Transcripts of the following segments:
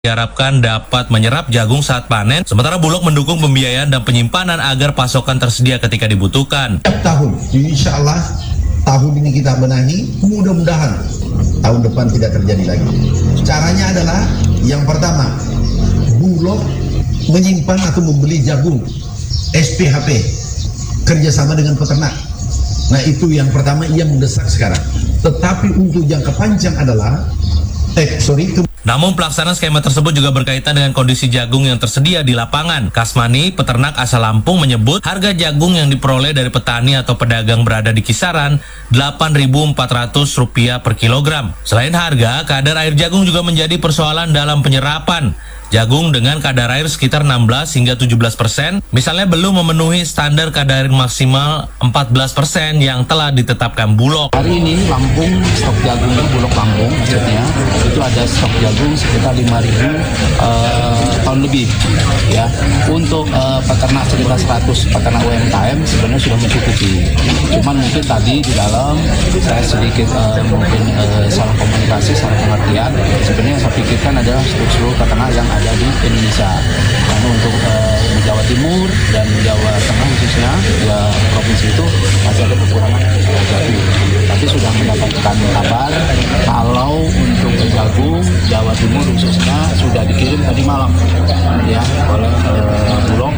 diharapkan dapat menyerap jagung saat panen, sementara Bulog mendukung pembiayaan dan penyimpanan agar pasokan tersedia ketika dibutuhkan. Setiap tahun, insya Allah tahun ini kita benahi, mudah-mudahan tahun depan tidak terjadi lagi. Caranya adalah yang pertama, Bulog menyimpan atau membeli jagung SPHP kerjasama dengan peternak. Nah itu yang pertama yang mendesak sekarang. Tetapi untuk jangka panjang adalah Namun pelaksanaan skema tersebut juga berkaitan dengan kondisi jagung yang tersedia di lapangan. Kasmani, peternak asal Lampung, menyebut harga jagung yang diperoleh dari petani atau pedagang berada di kisaran Rp8.400 per kilogram. Selain harga, kadar air jagung juga menjadi persoalan dalam penyerapan. Jagung dengan kadar air sekitar 16 hingga 17%, misalnya belum memenuhi standar kadar air maksimal 14% yang telah ditetapkan Bulog. Hari ini Lampung, stok jagungnya Bulog Lampung maksudnya, itu ada stok jagung sekitar 5.000 ton lebih. Ya, untuk peternak sekitar 100 peternak UMKM sebenarnya sudah mencukupi. Cuman mungkin tadi di dalam saya sedikit mungkin salah komunikasi, salah pengertian. Sebenarnya yang saya pikirkan adalah seluruh peternak yang ada di Indonesia. Karena untuk Jawa Timur dan Jawa Tengah khususnya, ya provinsi itu masih ada kekurangan jagung. Tapi sudah mendapatkan kabar kalau untuk jagung Jawa Timur khususnya sudah dikirim tadi malam ya oleh Bulog.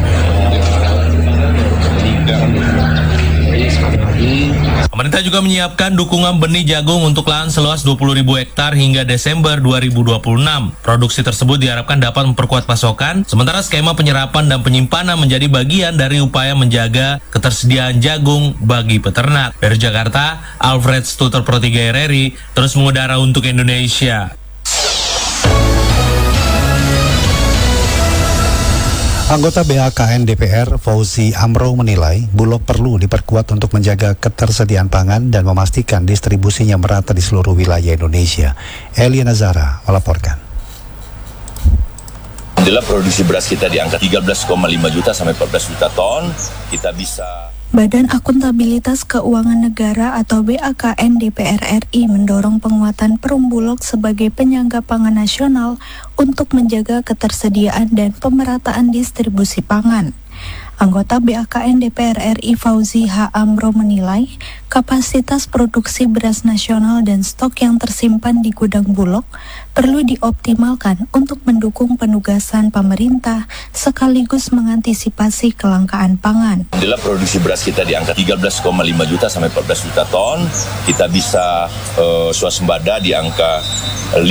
Jadi sekali lagi, pemerintah juga menyiapkan dukungan benih jagung untuk lahan seluas 20.000 hektar hingga Desember 2026. Produksi tersebut diharapkan dapat memperkuat pasokan, sementara skema penyerapan dan penyimpanan menjadi bagian dari upaya menjaga ketersediaan jagung bagi peternak. Dari Jakarta, Alfred Stuter, Pro 3 RRI, terus mengudara untuk Indonesia. Anggota BAKN DPR Fauzi Amro menilai Bulog perlu diperkuat untuk menjaga ketersediaan pangan dan memastikan distribusinya merata di seluruh wilayah Indonesia. Elia Nazara melaporkan. Adalah produksi beras kita di angka 13,5 juta sampai 14 juta ton, kita bisa. Badan Akuntabilitas Keuangan Negara atau BAKN DPR RI mendorong penguatan Perum Bulog sebagai penyangga pangan nasional untuk menjaga ketersediaan dan pemerataan distribusi pangan. Anggota BAKN DPR RI Fauzi H. Amro menilai kapasitas produksi beras nasional dan stok yang tersimpan di gudang Bulog perlu dioptimalkan untuk mendukung penugasan pemerintah sekaligus mengantisipasi kelangkaan pangan. Adalah produksi beras kita di angka 13,5 juta sampai 14 juta ton, kita bisa swasembada di angka 5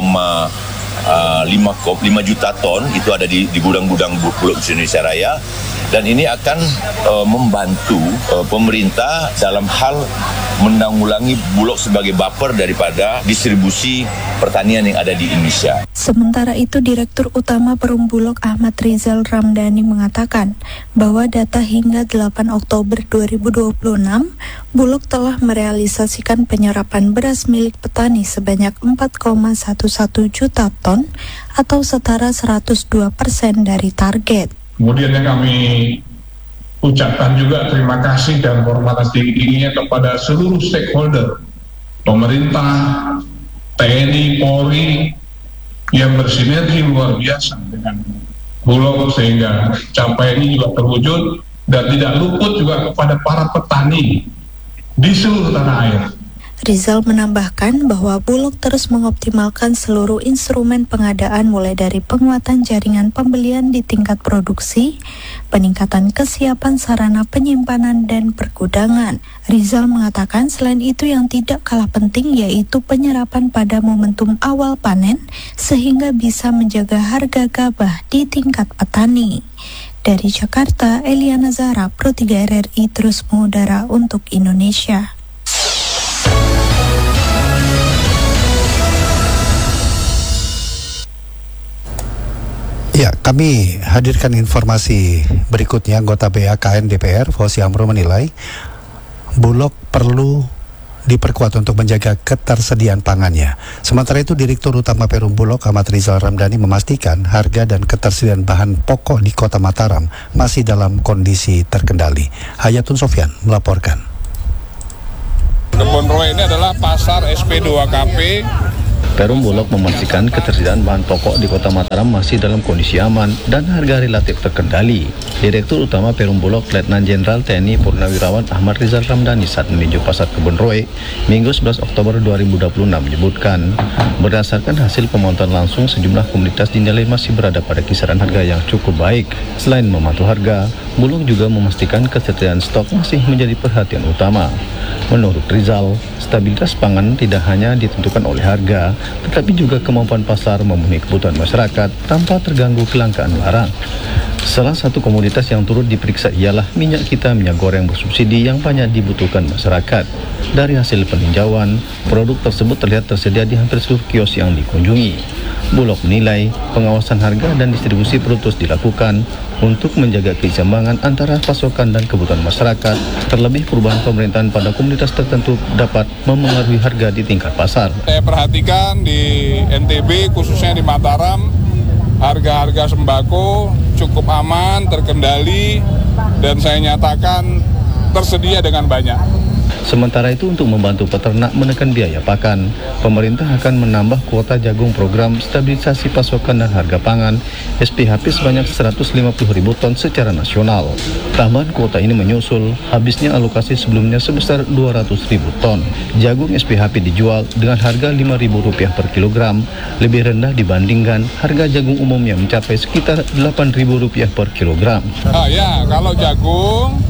juta ton, itu ada di gudang-gudang Bulog Indonesia Raya. Dan ini akan membantu pemerintah dalam hal menanggulangi Bulog sebagai buffer daripada distribusi pertanian yang ada di Indonesia. Sementara itu, Direktur Utama Perum Bulog Ahmad Rizal Ramdhani mengatakan bahwa data hingga 8 Oktober 2026, Bulog telah merealisasikan penyerapan beras milik petani sebanyak 4,11 juta ton atau setara 102% dari target. Kemudian yang kami ucapkan juga terima kasih dan hormat tinggi-tingginya kepada seluruh stakeholder, pemerintah, TNI, Polri, yang bersinergi luar biasa dengan Bulog sehingga capaian ini juga terwujud, dan tidak luput juga kepada para petani di seluruh tanah air. Rizal menambahkan bahwa Bulog terus mengoptimalkan seluruh instrumen pengadaan mulai dari penguatan jaringan pembelian di tingkat produksi, peningkatan kesiapan sarana penyimpanan dan pergudangan. Rizal mengatakan selain itu yang tidak kalah penting yaitu penyerapan pada momentum awal panen sehingga bisa menjaga harga gabah di tingkat petani. Dari Jakarta, Elia Nazara, Pro 3 RRI terus mengudara untuk Indonesia. Ya, kami hadirkan informasi berikutnya. Anggota BAKN DPR Fauzi Amro menilai Bulog perlu diperkuat untuk menjaga ketersediaan pangannya. Sementara itu, Direktur Utama Perum Bulog Ahmad Rizal Ramdhani memastikan harga dan ketersediaan bahan pokok di Kota Mataram masih dalam kondisi terkendali. Hayatun Sofyan melaporkan. Kebon Roa ini adalah pasar SP2KP Perum Bulog memastikan ketersediaan bahan pokok di Kota Mataram masih dalam kondisi aman dan harga relatif terkendali. Direktur Utama Perum Bulog Letnan Jenderal TNI Purnawirawan Ahmad Rizal Ramdhani saat meninjau Pasar Kebun Roe Minggu 11 Oktober 2026 menyebutkan, berdasarkan hasil pemantauan langsung sejumlah komoditas dinilai masih berada pada kisaran harga yang cukup baik. Selain memantau harga, Bulog juga memastikan ketersediaan stok masih menjadi perhatian utama. Menurut Rizal, stabilitas pangan tidak hanya ditentukan oleh harga, tetapi juga kemampuan pasar memenuhi kebutuhan masyarakat tanpa terganggu kelangkaan barang. Salah satu komoditas yang turut diperiksa ialah minyak kita, minyak goreng bersubsidi yang banyak dibutuhkan masyarakat. Dari hasil peninjauan, produk tersebut terlihat tersedia di hampir seluruh kios yang dikunjungi. Bulog menilai pengawasan harga dan distribusi perlu terus dilakukan untuk menjaga keseimbangan antara pasokan dan kebutuhan masyarakat. Terlebih perubahan pemerintahan pada komunitas tertentu dapat memengaruhi harga di tingkat pasar. Saya perhatikan di NTB khususnya di Mataram, harga-harga sembako cukup aman, terkendali, dan saya nyatakan tersedia dengan banyak. Sementara itu, untuk membantu peternak menekan biaya pakan, pemerintah akan menambah kuota jagung program stabilisasi pasokan dan harga pangan SPHP sebanyak 150.000 ton secara nasional. Tambahan kuota ini menyusul habisnya alokasi sebelumnya sebesar 200.000 ton. Jagung SPHP dijual dengan harga Rp5.000 per kilogram, lebih rendah dibandingkan harga jagung umum yang mencapai sekitar Rp8.000 per kilogram. Kalau jagung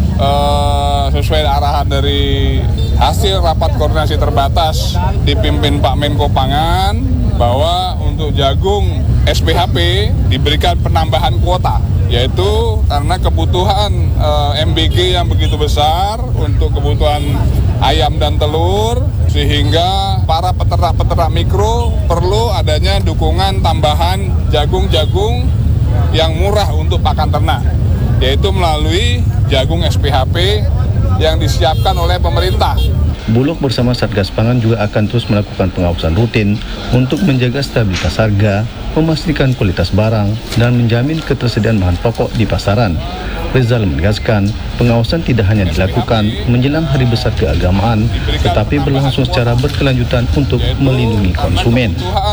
sesuai arahan dari hasil rapat koordinasi terbatas dipimpin Pak Menko Pangan bahwa untuk jagung SPHP diberikan penambahan kuota, yaitu karena kebutuhan MBG yang begitu besar untuk kebutuhan ayam dan telur, sehingga para peternak-peternak mikro perlu adanya dukungan tambahan jagung-jagung yang murah untuk pakan ternak, yaitu melalui jagung SPHP yang disiapkan oleh pemerintah. Bulog bersama Satgas Pangan juga akan terus melakukan pengawasan rutin untuk menjaga stabilitas harga, memastikan kualitas barang, dan menjamin ketersediaan bahan pokok di pasaran. Rizal menegaskan, pengawasan tidak hanya dilakukan menjelang hari besar keagamaan, tetapi berlangsung secara berkelanjutan untuk melindungi konsumen.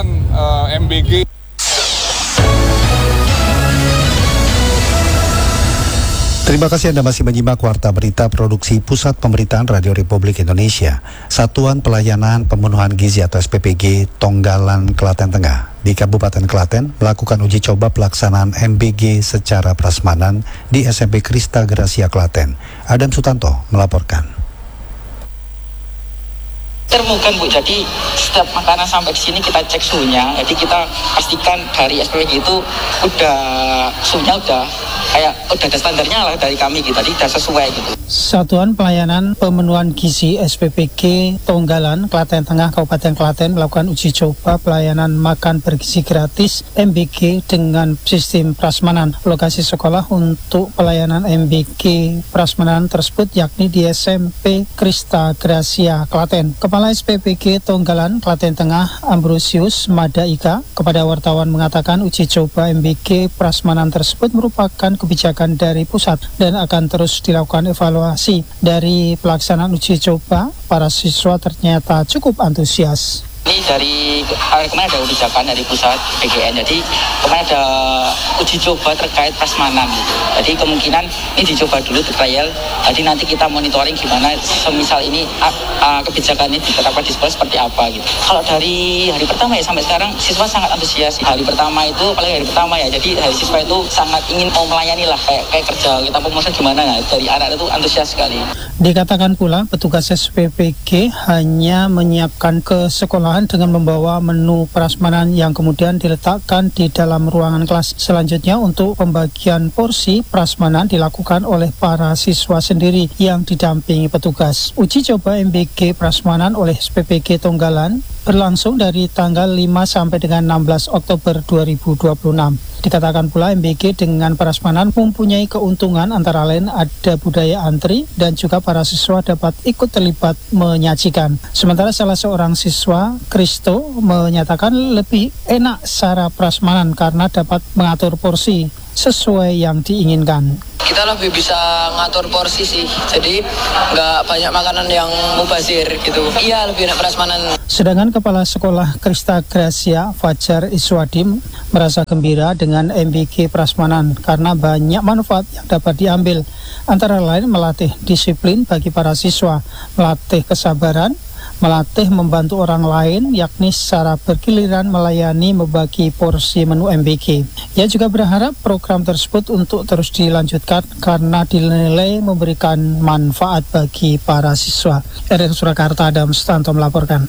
MBG Terima kasih Anda masih menyimak Warta Berita Produksi Pusat Pemberitaan Radio Republik Indonesia. Satuan Pelayanan Pemenuhan Gizi atau SPPG Tonggalan Klaten Tengah di Kabupaten Klaten melakukan uji coba pelaksanaan MBG secara prasmanan di SMP Krista Gracia Klaten. Adam Sutanto melaporkan. Termukan Bu, jadi setiap makanan sampai ke sini kita cek suhunya, jadi kita pastikan dari SPPG itu suhunya udah ada standarnya lah dari kami gitu, jadi udah sesuai gitu. Satuan Pelayanan Pemenuhan Gizi SPPG Tonggalan Klaten Tengah Kabupaten Klaten melakukan uji coba pelayanan makan bergizi gratis MBG dengan sistem prasmanan. Lokasi sekolah untuk pelayanan MBG prasmanan tersebut yakni di SMP Krista Gracia Klaten. Kepala SPPG Tonggalan Klaten Tengah Ambrosius Madaika kepada wartawan mengatakan uji coba MBG prasmanan tersebut merupakan kebijakan dari pusat dan akan terus dilakukan evaluasi. Dari pelaksanaan uji coba, para siswa ternyata cukup antusias. Ini dari kemarin ada kebijakan dari pusat PGN, jadi kemarin ada uji coba terkait prasmanan gitu. Jadi kemungkinan ini dicoba dulu di trial, jadi nanti kita monitoring gimana semisal ini kebijakan ini diterapkan di sekolah seperti apa gitu. Kalau dari hari pertama ya sampai sekarang siswa sangat antusias. Hari pertama itu, apalagi hari pertama ya, jadi hari siswa itu sangat ingin mau melayani lah, kayak kerja kita pemesan gimana ya, dari anak itu antusias sekali. Dikatakan pula petugas SPPG hanya menyiapkan ke sekolah dengan membawa menu prasmanan yang kemudian diletakkan di dalam ruangan kelas. Selanjutnya untuk pembagian porsi prasmanan dilakukan oleh para siswa sendiri yang didampingi petugas. Uji coba MBG prasmanan oleh SPPG Tonggalan berlangsung dari tanggal 5 sampai dengan 16 Oktober 2026. Dikatakan pula MBG dengan prasmanan mempunyai keuntungan antara lain ada budaya antri dan juga para siswa dapat ikut terlibat menyajikan. Sementara salah seorang siswa, Kristo, menyatakan lebih enak cara prasmanan karena dapat mengatur porsi sesuai yang diinginkan. Kita lebih bisa ngatur porsi sih, jadi nggak banyak makanan yang mubazir gitu. Iya, lebih enak prasmanan. Sedangkan Kepala Sekolah Krista Gracia Fajar Iswadi merasa gembira dengan MBG Prasmanan karena banyak manfaat yang dapat diambil, antara lain melatih disiplin bagi para siswa, melatih kesabaran, melatih membantu orang lain, yakni secara bergiliran melayani membagi porsi menu MBG. Ia juga berharap program tersebut untuk terus dilanjutkan karena dinilai memberikan manfaat bagi para siswa. Dari Surakarta, Adam Sutanto melaporkan.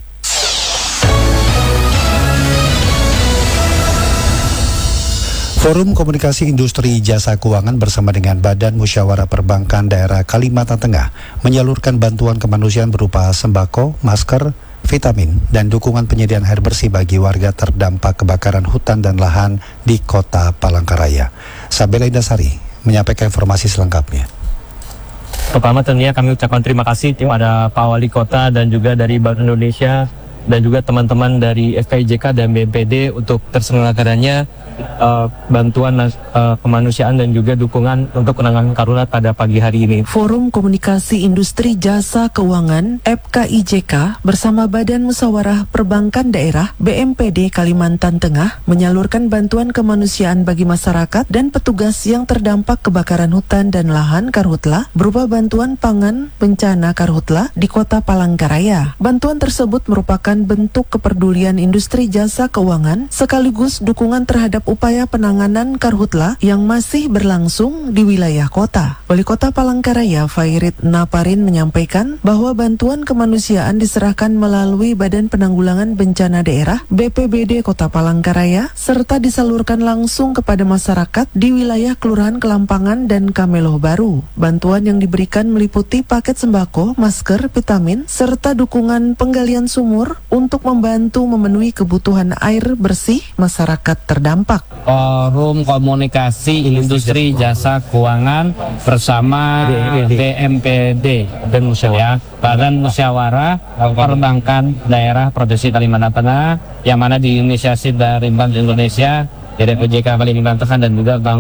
Forum Komunikasi Industri Jasa Keuangan bersama dengan Badan Musyawarah Perbankan Daerah Kalimantan Tengah menyalurkan bantuan kemanusiaan berupa sembako, masker, vitamin, dan dukungan penyediaan air bersih bagi warga terdampak kebakaran hutan dan lahan di Kota Palangkaraya. Sabela Indasari menyampaikan informasi selengkapnya. Pertama tentunya kami ucapkan terima kasih kepada Pak Wali Kota dan juga dari Bank Indonesia dan juga teman-teman dari FKIJK dan BNPB untuk terselenggaranya bantuan kemanusiaan dan juga dukungan untuk penanganan karhutla pada pagi hari ini. Forum Komunikasi Industri Jasa Keuangan FKIJK bersama Badan Musyawarah Perbankan Daerah BNPB Kalimantan Tengah menyalurkan bantuan kemanusiaan bagi masyarakat dan petugas yang terdampak kebakaran hutan dan lahan karhutla berupa bantuan pangan bencana karhutla di Kota Palangkaraya. Bantuan tersebut merupakan bentuk kepedulian industri jasa keuangan sekaligus dukungan terhadap upaya penanganan karhutla yang masih berlangsung di wilayah kota. Wali Kota Palangkaraya Fairit Naparin menyampaikan bahwa bantuan kemanusiaan diserahkan melalui Badan Penanggulangan Bencana Daerah BPBD Kota Palangkaraya serta disalurkan langsung kepada masyarakat di wilayah Kelurahan Kelampangan dan Kameloh Baru. Bantuan yang diberikan meliputi paket sembako, masker, vitamin, serta dukungan penggalian sumur untuk membantu memenuhi kebutuhan air bersih masyarakat terdampak. Forum Komunikasi Industri Jasa Keuangan bersama BNPB dan Badan Musyawarah Perbankan Daerah Provinsi Kalimantan Tengah yang mana diinisiasi dari Bank Indonesia, dari OJK Kalimantan Tengah dan juga Bank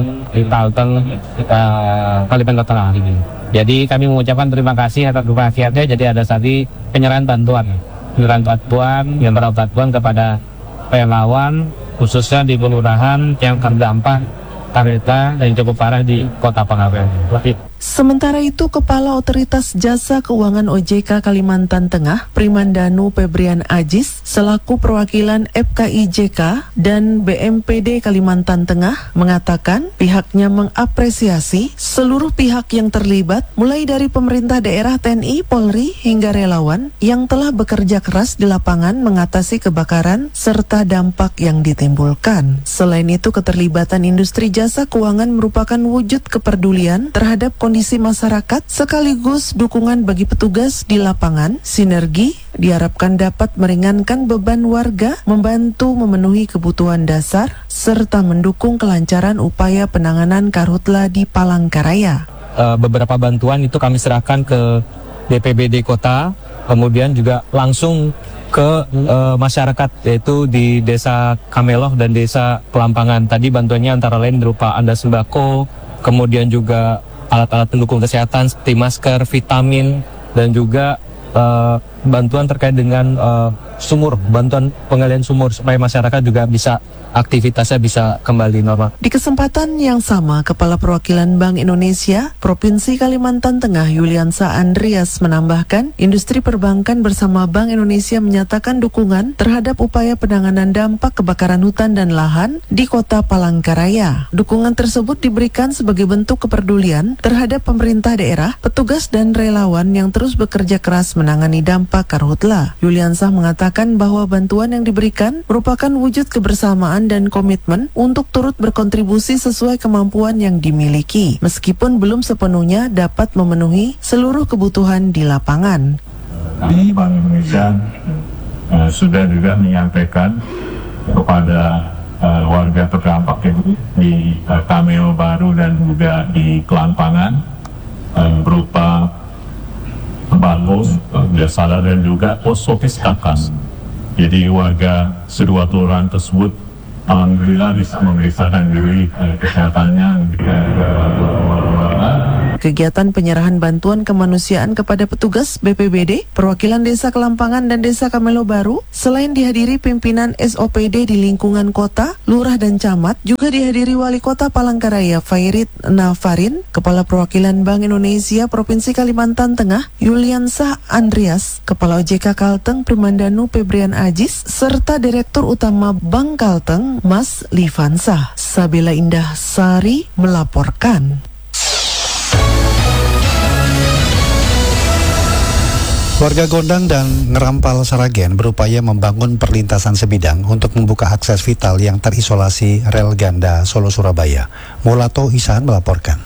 Kalimantan Tengah. Jadi kami mengucapkan terima kasih atas kebahagiaannya. Jadi ada tadi penyerahan bantuan yang bantuan kepada relawan khususnya di kelurahan yang terdampak karhutla dan cukup parah di Kota Palangkaraya. Sementara itu, Kepala Otoritas Jasa Keuangan OJK Kalimantan Tengah, Primandanu Febrian Ajis, selaku perwakilan FKIJK dan BNPB Kalimantan Tengah, mengatakan pihaknya mengapresiasi seluruh pihak yang terlibat, mulai dari pemerintah daerah, TNI, Polri, hingga relawan yang telah bekerja keras di lapangan mengatasi kebakaran serta dampak yang ditimbulkan. Selain itu, keterlibatan industri jasa keuangan merupakan wujud kepedulian terhadap kondisi masyarakat sekaligus dukungan bagi petugas di lapangan. Sinergi diharapkan dapat meringankan beban warga, membantu memenuhi kebutuhan dasar, serta mendukung kelancaran upaya penanganan karhutla di Palangkaraya. Beberapa bantuan itu kami serahkan ke BPBD Kota, kemudian juga langsung ke masyarakat, yaitu di Desa Kameloh dan Desa Kelampangan. Tadi bantuannya antara lain berupa anda sembako, kemudian juga alat-alat pendukung kesehatan seperti masker, vitamin, dan juga bantuan terkait dengan sumur, bantuan penggalian sumur supaya masyarakat juga bisa aktivitasnya bisa kembali normal. Di kesempatan yang sama, Kepala Perwakilan Bank Indonesia Provinsi Kalimantan Tengah Yuliansa Andreas menambahkan, industri perbankan bersama Bank Indonesia menyatakan dukungan terhadap upaya penanganan dampak kebakaran hutan dan lahan di Kota Palangkaraya. Dukungan tersebut diberikan sebagai bentuk kepedulian terhadap pemerintah daerah, petugas dan relawan yang terus bekerja keras menangani dampak karhutla. Yuliansa mengatakan bahwa bantuan yang diberikan merupakan wujud kebersamaan dan komitmen untuk turut berkontribusi sesuai kemampuan yang dimiliki, meskipun belum sepenuhnya dapat memenuhi seluruh kebutuhan di lapangan. Bank Indonesia sudah juga menyampaikan kepada warga terdampak di Kameloh Baru dan juga di Kelampangan berupa sembako, biasa dan juga poskotis kakas. Jadi warga kedua kelurahan tersebut alhamdulillah bisa memeriksakan diri kesehatannya kegiatan penyerahan bantuan kemanusiaan kepada petugas BPBD, perwakilan Desa Kelampangan dan Desa Kamelo Baru, selain dihadiri pimpinan SOPD di lingkungan kota, lurah dan camat, juga dihadiri Wali Kota Palangkaraya Fairit Nafarin, Kepala Perwakilan Bank Indonesia Provinsi Kalimantan Tengah Yuliansah Andreas, Kepala OJK Kalteng Primandanu Febrian Ajis, serta Direktur Utama Bank Kalteng Mas Livansah. Sabila Indah Sari melaporkan. Warga Gondang dan Ngerampal Sragen berupaya membangun perlintasan sebidang untuk membuka akses vital yang terisolasi rel ganda Solo-Surabaya. Mulato Ihsan melaporkan.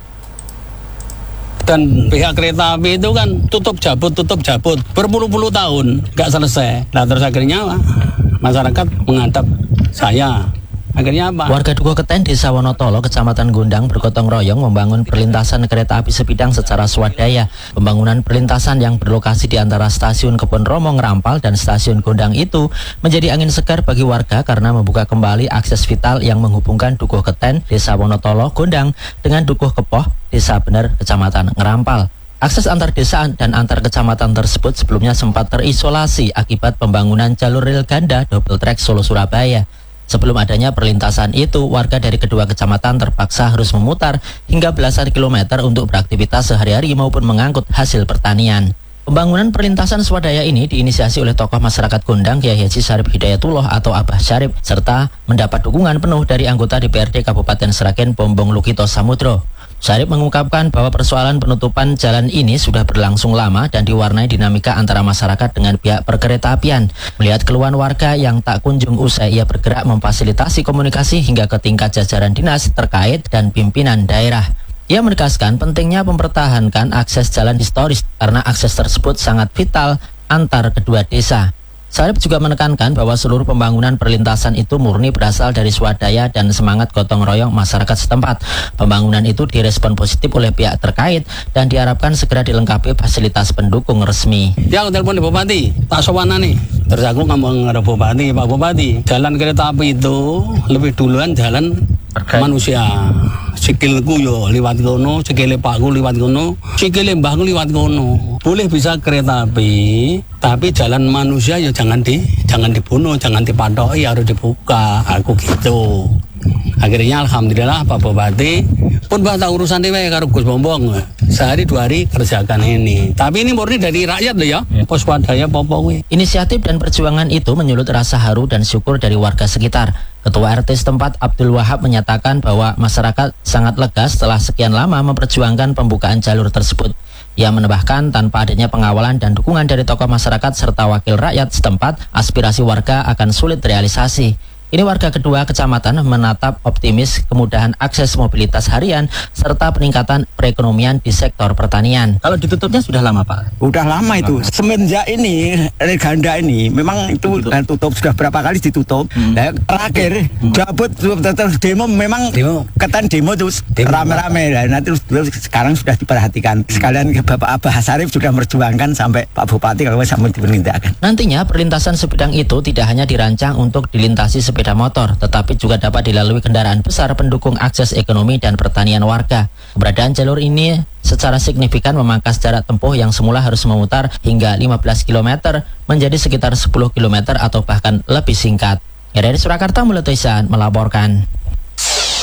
Dan pihak kereta api itu kan tutup jabut berpuluh-puluh tahun nggak selesai. Nah terus akhirnya masyarakat menghadap saya. Akhirnya apa? Warga Dukuh Keten, Desa Wonotolo, Kecamatan Gondang bergotong royong membangun perlintasan kereta api sebidang secara swadaya. Pembangunan perlintasan yang berlokasi di antara stasiun Kebon Romo Ngerampal dan stasiun Gondang itu menjadi angin segar bagi warga karena membuka kembali akses vital yang menghubungkan Dukuh Keten, Desa Wonotolo, Gondang dengan Dukuh Kepoh, Desa Bener, Kecamatan Ngerampal. Akses antar desa dan antar kecamatan tersebut sebelumnya sempat terisolasi akibat pembangunan jalur rel ganda double track Solo-Surabaya. Sebelum adanya perlintasan itu, warga dari kedua kecamatan terpaksa harus memutar hingga belasan kilometer untuk beraktivitas sehari-hari maupun mengangkut hasil pertanian. Pembangunan perlintasan swadaya ini diinisiasi oleh tokoh masyarakat Gondang, Kyai Haji Syarif Hidayatullah atau Abah Syarif, serta mendapat dukungan penuh dari anggota DPRD Kabupaten Sragen Bombong Lukito Samudro. Syarif mengungkapkan bahwa persoalan penutupan jalan ini sudah berlangsung lama dan diwarnai dinamika antara masyarakat dengan pihak perkeretaapian. Melihat keluhan warga yang tak kunjung usai, ia bergerak memfasilitasi komunikasi hingga ke tingkat jajaran dinas terkait dan pimpinan daerah. Ia menegaskan pentingnya mempertahankan akses jalan historis karena akses tersebut sangat vital antar kedua desa. Syarif juga menekankan bahwa seluruh pembangunan perlintasan itu murni berasal dari swadaya dan semangat gotong royong masyarakat setempat. Pembangunan itu direspon positif oleh pihak terkait dan diharapkan segera dilengkapi fasilitas pendukung resmi. Dia aku telepon di Bupati, tak sowan nih. Terus aku ngomong ke Bupati, Pak Bupati, jalan kereta api itu lebih duluan jalan manusia. Sikilku yo liwat kono, sikile pakku liwat kono, sikile mbahku liwat kono. Boleh bisa kereta api, tapi jalan manusia ya jangan dibunuh, jangan dipatoki, harus dibuka. Aku gitu. Akhirnya alhamdulillah Pak Bupati pun bahasa urusan dewe karo Gus Bombong. Sehari 2 hari kerjakan ini. Tapi ini murni dari rakyat loh ya. Pos swadaya popo kuwi. Inisiatif dan perjuangan itu menyulut rasa haru dan syukur dari warga sekitar. Ketua RT setempat Abdul Wahab menyatakan bahwa masyarakat sangat lega setelah sekian lama memperjuangkan pembukaan jalur tersebut. Ia menambahkan tanpa adanya pengawalan dan dukungan dari tokoh masyarakat serta wakil rakyat setempat, aspirasi warga akan sulit realisasi. Ini warga kedua kecamatan menatap optimis kemudahan akses mobilitas harian serta peningkatan perekonomian di sektor pertanian. Kalau ditutupnya sudah lama Pak? Udah lama itu. Semenjak ini ganda ini memang itu tutup sudah berapa kali ditutup. Nah, terakhir jabut demo memang ketan demo terus rame-rame. Nah terus sekarang sudah diperhatikan. Sekalian Bapak Abah Syarif sudah merjuangkan sampai Pak Bupati kalau sampai diperintahkan. Nantinya perlintasan sebidang itu tidak hanya dirancang untuk dilintasi sepeda motor, tetapi juga dapat dilalui kendaraan besar pendukung akses ekonomi dan pertanian warga. Keberadaan jalur ini secara signifikan memangkas jarak tempuh yang semula harus memutar hingga 15 km menjadi sekitar 10 km atau bahkan lebih singkat. Dari Surakarta, Mulato Ihsan melaporkan.